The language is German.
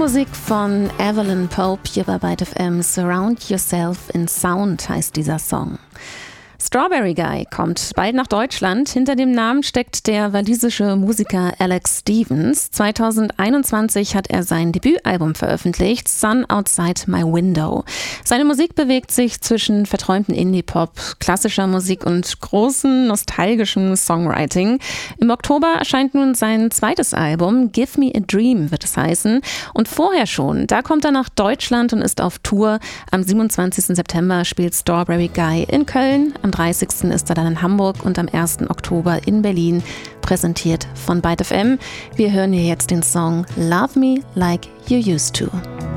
Popmusik von Evelyn Pope hier bei Byte FM. Surround Yourself in Sound heißt dieser Song. Strawberry Guy kommt bald nach Deutschland. Hinter dem Namen steckt der walisische Musiker Alex Stevens. 2021 hat er sein Debütalbum veröffentlicht, Sun Outside My Window. Seine Musik bewegt sich zwischen verträumten Indie-Pop, klassischer Musik und großem nostalgischem Songwriting. Im Oktober erscheint nun sein zweites Album, Give Me a Dream wird es heißen. Und vorher schon, da kommt er nach Deutschland und ist auf Tour. Am 27. September spielt Strawberry Guy in Köln. Am 30. ist er dann in Hamburg und am 1. Oktober in Berlin, präsentiert von Byte FM. Wir hören hier jetzt den Song Love Me Like You Used To.